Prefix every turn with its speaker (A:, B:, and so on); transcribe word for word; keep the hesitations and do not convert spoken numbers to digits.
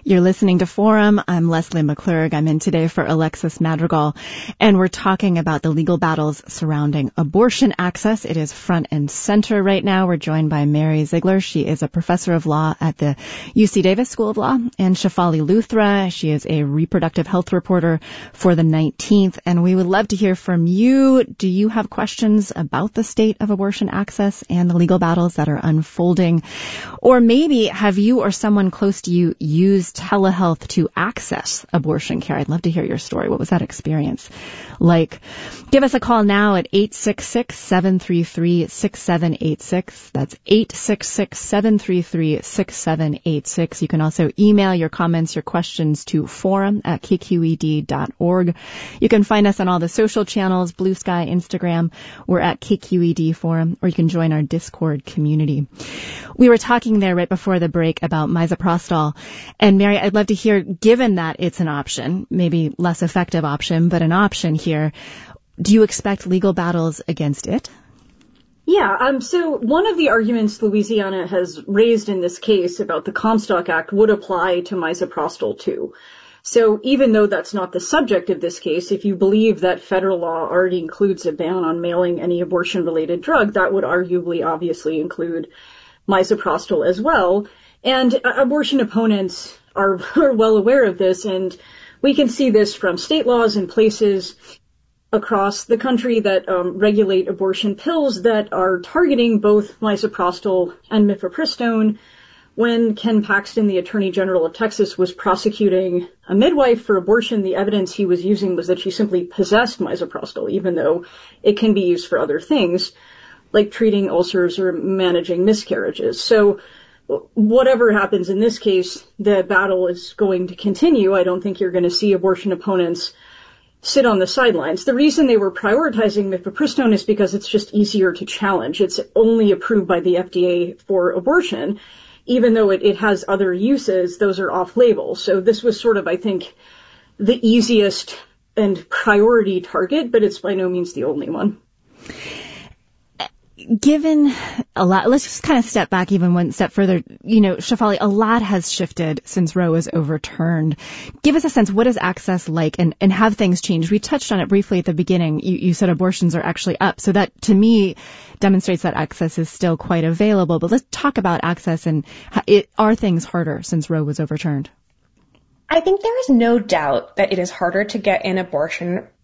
A: You're listening to Forum. I'm Leslie McClurg. I'm in today for Alexis Madrigal, and we're talking about the legal battles surrounding abortion access. It is front and center right now. We're joined by Mary Ziegler. She is a professor of law at the U C Davis School of Law, and Shefali Luthra. She is a reproductive health reporter for the nineteenth, and we would love to hear from you. Do you have questions about the state of abortion access and the legal battles that are unfolding? Or maybe have you or someone close to you used telehealth to access abortion care? I'd love to hear your story. What was that experience like? Give us a call now at eight six six, seven three three, six seven eight six. That's eight six six, seven three three, six seven eight six. You can also email your comments, your questions to forum at k q e d dot org. You can find us on all the social channels, Blue Sky, Instagram. We're at K Q E D Forum, or you can join our Discord community. We were talking there right before the break about misoprostol. And Mary, I'd love to hear, given that it's an option, maybe less effective option, but an option here, do you expect legal battles against it?
B: Yeah, um, so one of the arguments Louisiana has raised in this case about the Comstock Act would apply to misoprostol too. So even though that's not the subject of this case, if you believe that federal law already includes a ban on mailing any abortion-related drug, that would arguably obviously include misoprostol as well. And uh, abortion opponents are, are well aware of this, and we can see this from state laws in places across the country that um, regulate abortion pills that are targeting both misoprostol and mifepristone. When Ken Paxton, the Attorney General of Texas, was prosecuting a midwife for abortion, the evidence he was using was that she simply possessed misoprostol, even though it can be used for other things, like treating ulcers or managing miscarriages. So whatever happens in this case, the battle is going to continue. I don't think you're going to see abortion opponents sit on the sidelines. The reason they were prioritizing mifepristone is because it's just easier to challenge. It's only approved by the F D A for abortion. Even though it, it has other uses, those are off-label. So this was sort of, I think, the easiest and priority target, but it's by no means the only one.
A: Given a lot, let's just kind of step back even one step further. You know, Shefali, a lot has shifted since Roe was overturned. Give us a sense, what is access like, and, and have things changed? We touched on it briefly at the beginning. You, you said abortions are actually up. So that, to me, demonstrates that access is still quite available. But let's talk about access, and how it, are things harder since Roe was overturned?
C: I think there is no doubt that it is harder to get an abortion